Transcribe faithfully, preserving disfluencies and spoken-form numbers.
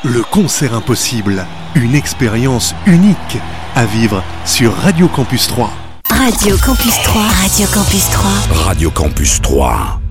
Le concert impossible, une expérience unique à vivre sur Radio Campus trois. Radio Campus trois. Radio Campus trois. Radio Campus trois.